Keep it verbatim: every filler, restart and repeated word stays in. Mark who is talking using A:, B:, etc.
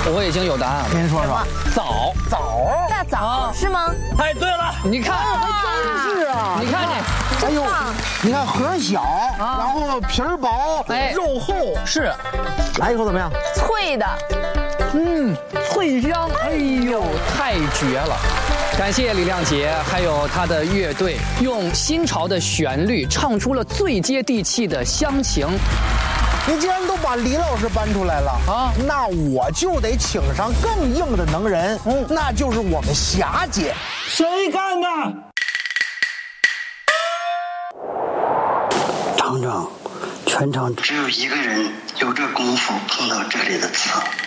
A: 我已经有答案了。
B: 您说说。
A: 枣，
B: 枣，
C: 大枣是吗？
D: 太对了，
A: 你看，
B: 真是啊！
A: 你看这，
B: 哎呦，你看核小，然后皮儿薄，
A: 哎
B: 肉厚，
A: 是，
B: 来一口怎么样？
C: 脆的。
A: 嗯，脆香，哎呦，太绝了！感谢李亮杰还有他的乐队，用新潮的旋律唱出了最接地气的乡情。
B: 你既然都把李老师搬出来了啊，那我就得请上更硬的能人，嗯，那就是我们霞姐。
D: 谁干的？
E: 厂长，全场只有一个人有这功夫碰到这里的刺。